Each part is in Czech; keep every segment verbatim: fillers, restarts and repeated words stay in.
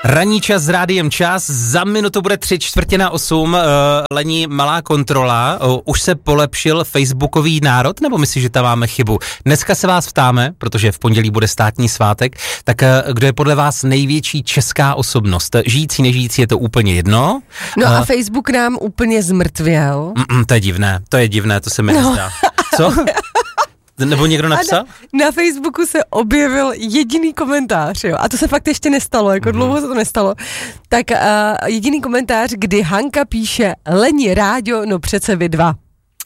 Ranní čas s Rádiem Čas, za minutu bude tři čtvrtě na osm, uh, Lení, malá kontrola, uh, už se polepšil facebookový národ, nebo myslíš, že tam máme chybu? Dneska se vás ptáme, protože v pondělí bude státní svátek, tak uh, kdo je podle vás největší česká osobnost? Žijící, nežijící, je to úplně jedno. No uh, a Facebook nám úplně zmrtvěl. Mm, to je divné, to je divné, to se mi no. nezdá. Co? Nebo někdo napsal? Na, na Facebooku se objevil jediný komentář, jo, a to se fakt ještě nestalo, jako mm. dlouho se to nestalo, tak uh, jediný komentář, kdy Hanka píše: Leni, Ráďo, no přece vy dva.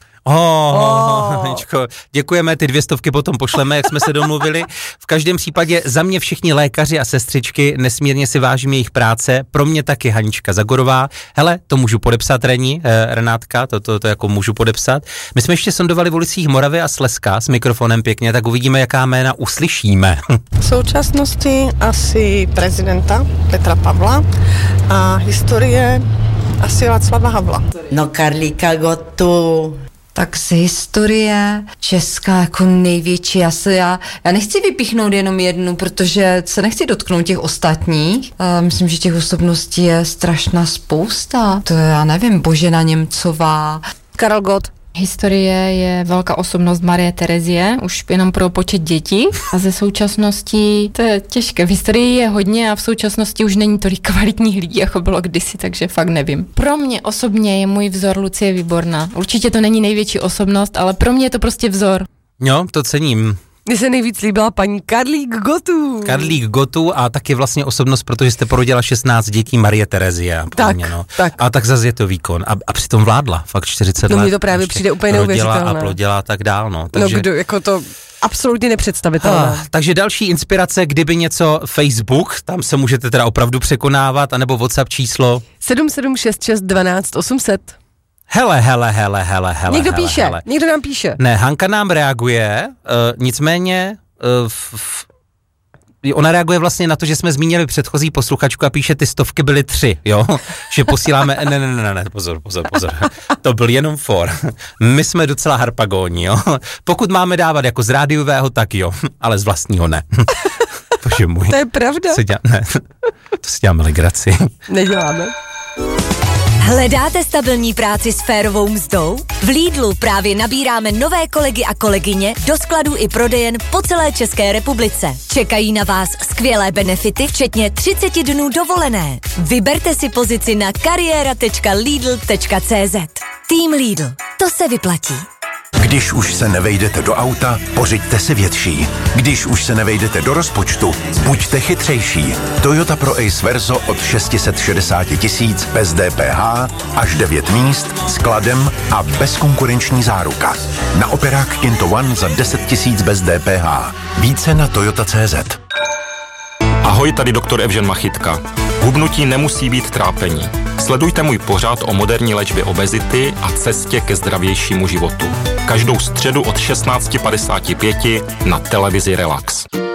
Oh, oh. Haničko, děkujeme, ty dvě stovky potom pošleme, jak jsme se domluvili. V každém případě za mě všichni lékaři a sestřičky, nesmírně si vážím jejich práce, pro mě taky Hanička Zagorová. Hele, to můžu podepsat, Reni, eh, Renátka, to, to, to jako můžu podepsat. My jsme ještě sondovali v ulicích Moravy a Slezska s mikrofonem pěkně, tak uvidíme, jaká jména uslyšíme. V současnosti asi prezidenta Petra Pavla a historie asi Václava Havla. No Karlíka Gottu. Tak z historie česká jako největší, já, se, já, já nechci vypíchnout jenom jednu, protože se nechci dotknout těch ostatních. Uh, myslím, že těch osobností je strašná spousta. To je, já nevím, Božena Němcová. Karel Gott. Historie je velká osobnost Marie Terezie, už jenom pro počet dětí. A ze současnosti, to je těžké, v historii je hodně a v současnosti už není tolik kvalitních lidí, jako bylo kdysi, takže fakt nevím. Pro mě osobně je můj vzor Lucie Výborná. Určitě to není největší osobnost, ale pro mě je to prostě vzor. Jo, to cením. Mně se nejvíc líbila paní Karlík Gottu. Karlík Gottu a taky vlastně osobnost, protože jste porodila šestnáct dětí, Marie Terezie. Tak, mě, no. tak. A tak zase je to výkon. A, a přitom vládla fakt čtyřicet no, let. No mi to právě přijde úplně neuvěřitelné. A plodila a tak dál. No, takže... no kdo, jako to absolutně nepředstavitelné. Ah, takže další inspirace, kdyby něco Facebook, tam se můžete teda opravdu překonávat, anebo WhatsApp číslo sedm sedm šest šest dvanáct osm set. Hele, hele, hele, hele, hele. Někdo hele, píše, hele. někdo nám píše. Ne, Hanka nám reaguje, uh, nicméně uh, f, f, ona reaguje vlastně na to, že jsme zmínili předchozí posluchačku a píše, ty stovky byly tři, jo? Že posíláme, ne, ne, ne, ne, pozor, pozor, pozor, to byl jenom for. My jsme docela harpagóni, jo? Pokud máme dávat jako z rádiového, tak jo, ale z vlastního ne. Bože můj. To je pravda. Se dělá, ne, to si děláme legraci. Neděláme. Hledáte stabilní práci s férovou mzdou? V Lidlu právě nabíráme nové kolegy a kolegyně do skladů i prodejen po celé České republice. Čekají na vás skvělé benefity, včetně třicet dnů dovolené. Vyberte si pozici na kariéra tečka lidl tečka cé zet. Tým Lidl. To se vyplatí. Když už se nevejdete do auta, pořiďte si větší. Když už se nevejdete do rozpočtu, buďte chytřejší. Toyota Pro Ace Verso od šest set šedesát tisíc bez D P H, až devět míst, skladem a bezkonkurenční záruka. Na operák Kinto One za deset tisíc bez D P H. Více na toyota tečka cé zet. Ahoj, tady doktor Evžen Machytka. Hubnutí nemusí být trápení. Sledujte můj pořad o moderní léčbě obezity a cestě ke zdravějšímu životu. Každou středu od šestnáct padesát pět na televizi Relax.